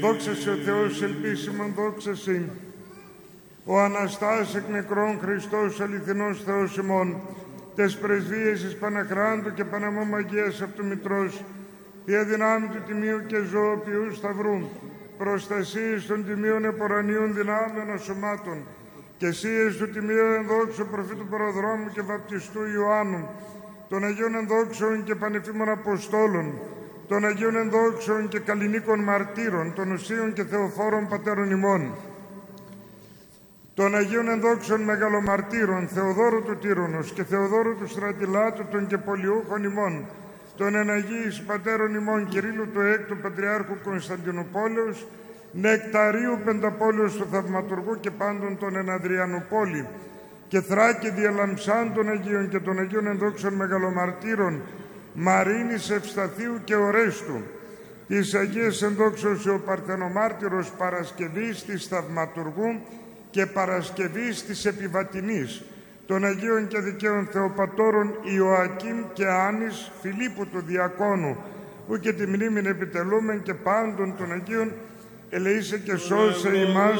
Δόξα σε ο Θεός ελπίσιμον, δόξα σε. Ο Αναστάς εκ νεκρών Χριστός αληθινός Θεός ημών, τες πρεσβείες εις Παναχράντου και Παναμόμου Αγίας αυτού Μητρός, δια δυνάμει του Τιμίου και Ζωοποιού Σταυρού, προστασίες των Τιμίων επορανίων δυνάμεων σωμάτων, και εσίες του Τιμίου ενδόξου προφήτου Προδρόμου και Βαπτιστού Ιωάννου, των Αγίων ενδόξων και πανεφήμων Αποστόλων, των Αγίων ενδόξων και καλλινίκων μαρτύρων, των ουσίων και θεοφόρων πατέρων ημών, των Αγίων ενδόξων μεγαλομαρτύρων, Θεοδόρου του Τύρονος και Θεοδόρου του Στρατιλάτου, των και πολιούχων ημών, των εναγίης πατέρων ημών Κυρίλλου του Έκτου Πατριάρχου Κωνσταντινούπολεως, Νεκταρίου Πενταπόλεως του Θαυματουργού και πάντων των Εναδριανουπόλη, και Θράκη διαλαμψάν των Αγίων και των Αγίων ενδόξων μεγαλομαρτύρων Μαρίνης, Ευσταθίου και Ορέστου, της Αγίας ενδόξεως ο Παρθενομάρτυρος Παρασκευής της Θαυματουργού και Παρασκευής της Επιβατινής, των Αγίων και Δικαίων Θεοπατώρων Ιωακήμ και Άνης, Φιλίππου του Διακόνου, που και τη μνήμην επιτελούμεν, και πάντων των Αγίων ελεήσε και σώσε ημάς